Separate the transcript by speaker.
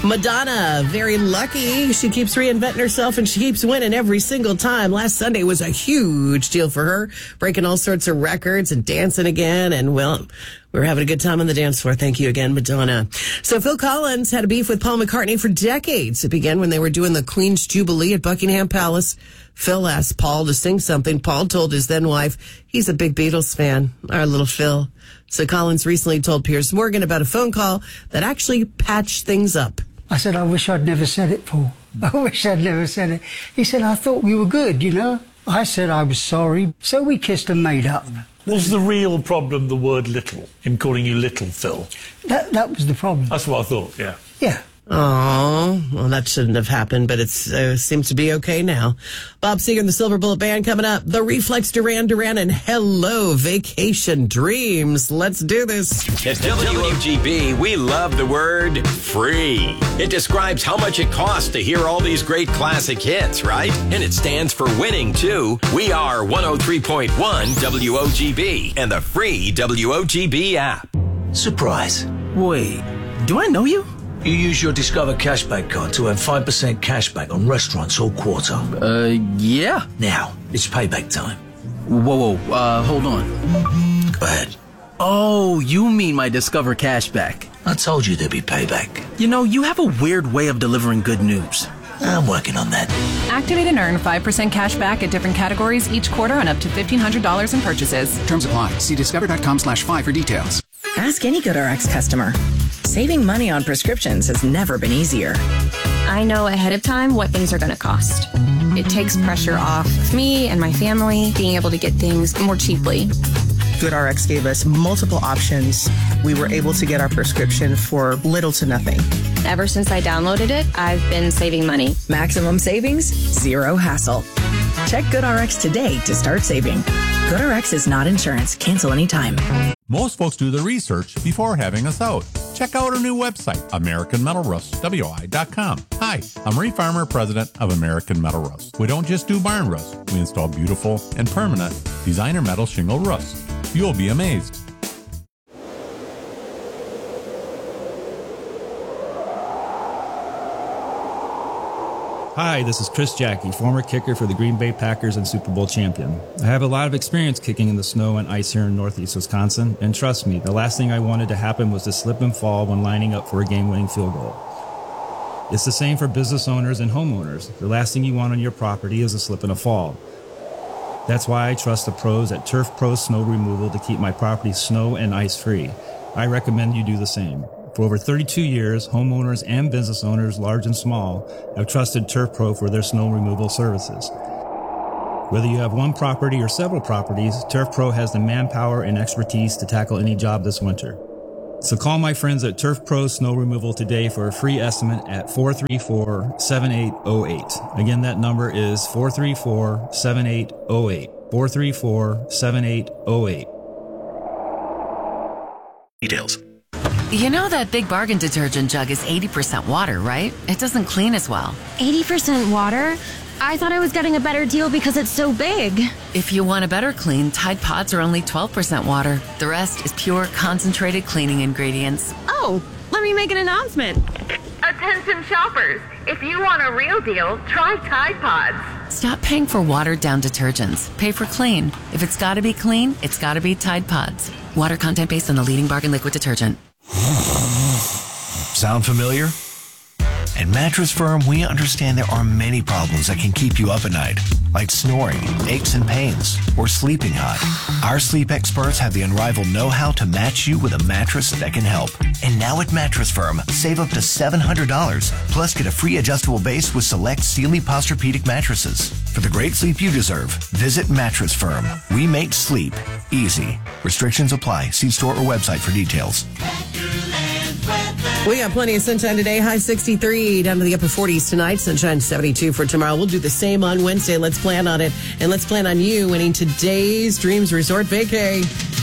Speaker 1: Madonna, very lucky. She keeps reinventing herself and she keeps winning every single time. Last Sunday was a huge deal for her, breaking all sorts of records and dancing again. And, well, we're having a good time on the dance floor. Thank you again, Madonna. So Phil Collins had a beef with Paul McCartney for decades. It began when they were doing the Queen's Jubilee at Buckingham Palace. Phil asked Paul to sing something. Paul told his then wife he's a big Beatles fan, our little Phil. So Collins recently told Piers Morgan about a phone call that actually patched things up.
Speaker 2: I said, I wish I'd never said it, Paul. I wish I'd never said it. He said, I thought we were good, you know. I said I was sorry. So we kissed and made up.
Speaker 3: Was the real problem the word little, him calling you little Phil?
Speaker 2: That was the problem.
Speaker 3: That's what I thought, yeah.
Speaker 2: Yeah.
Speaker 1: Oh, well, that shouldn't have happened, but it seems to be okay now. Bob Seger and the Silver Bullet Band coming up. The Reflex, Duran Duran, and Hello Vacation Dreams. Let's do this.
Speaker 4: At WOGB, we love the word free. It describes how much it costs to hear all these great classic hits, right? And it stands for winning, too. We are 103.1 WOGB and the free WOGB app.
Speaker 5: Surprise.
Speaker 6: Wait, do I know you?
Speaker 5: You use your Discover Cashback card to earn 5% cashback on restaurants all quarter.
Speaker 6: Yeah.
Speaker 5: Now, it's payback time.
Speaker 6: Whoa, hold on.
Speaker 5: Go ahead.
Speaker 6: Oh, you mean my Discover Cashback.
Speaker 5: I told you there'd be payback.
Speaker 6: You know, you have a weird way of delivering good news.
Speaker 5: I'm working on that.
Speaker 7: Activate and earn 5% cash back at different categories each quarter on up to $1,500 in purchases.
Speaker 8: Terms apply. See discover.com/5 for details.
Speaker 9: Ask any GoodRx customer. Saving money on prescriptions has never been easier.
Speaker 10: I know ahead of time what things are going to cost. It takes pressure off me and my family being able to get things more cheaply.
Speaker 11: GoodRx gave us multiple options. We were able to get our prescription for little to nothing.
Speaker 10: Ever since I downloaded it, I've been saving money.
Speaker 9: Maximum savings, zero hassle. Check GoodRx today to start saving. GoodRx is not insurance. Cancel anytime.
Speaker 12: Most folks do the research before having us out. Check out our new website, AmericanMetalRustWI.com. Hi, I'm Ray Farmer, president of American Metal Rust. We don't just do barn rust. We install beautiful and permanent designer metal shingle rust. You'll be amazed.
Speaker 13: Hi, this is Chris Jackie, former kicker for the Green Bay Packers and Super Bowl champion. I have a lot of experience kicking in the snow and ice here in Northeast Wisconsin, and trust me, the last thing I wanted to happen was to slip and fall when lining up for a game-winning field goal. It's the same for business owners and homeowners. The last thing you want on your property is a slip and a fall. That's why I trust the pros at Turf Pro Snow Removal to keep my property snow and ice free. I recommend you do the same. For over 32 years, homeowners and business owners, large and small, have trusted Turf Pro for their snow removal services. Whether you have one property or several properties, Turf Pro has the manpower and expertise to tackle any job this winter. So call my friends at Turf Pro Snow Removal today for a free estimate at 434-7808. Again, that number is 434-7808. 434-7808.
Speaker 5: Details.
Speaker 14: You know that Big Bargain detergent jug is 80% water, right? It doesn't clean as well.
Speaker 10: 80% water? I thought I was getting a better deal because it's so big.
Speaker 14: If you want a better clean, Tide Pods are only 12% water. The rest is pure, concentrated cleaning ingredients.
Speaker 10: Oh, let me make an announcement.
Speaker 15: Attention shoppers, if you want a real deal, try Tide Pods.
Speaker 14: Stop paying for watered-down detergents. Pay for clean. If it's got to be clean, it's got to be Tide Pods. Water content based on the leading bargain liquid detergent.
Speaker 5: Sound familiar? At Mattress Firm, we understand there are many problems that can keep you up at night, like snoring, aches and pains, or sleeping hot. Our sleep experts have the unrivaled know-how to match you with a mattress that can help. And now at Mattress Firm, save up to $700, plus get a free adjustable base with select Sealy Posturepedic mattresses. For the great sleep you deserve, visit Mattress Firm. We make sleep easy. Restrictions apply. See store or website for details.
Speaker 1: We got plenty of sunshine today. High 63, down to the upper 40s tonight. Sunshine 72 for tomorrow. We'll do the same on Wednesday. Let's plan on it. And let's plan on you winning today's Dreams Resort Vacay.